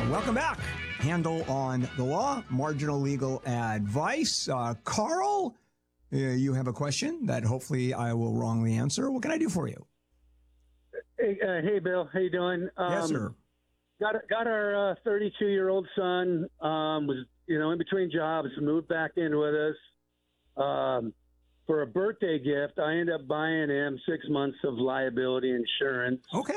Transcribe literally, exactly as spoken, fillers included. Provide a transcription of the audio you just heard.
Welcome back. Handle on the law, marginal legal advice. Uh, Carl, uh, you have a question that hopefully I will wrongly answer. What can I do for you? Hey, uh, hey Bill. How you doing? Um, Yes, sir. Got got our thirty-two-year-old son. Um, was you know in between jobs, moved back in with us. Um, for a birthday gift, I ended up buying him six months of liability insurance. Okay.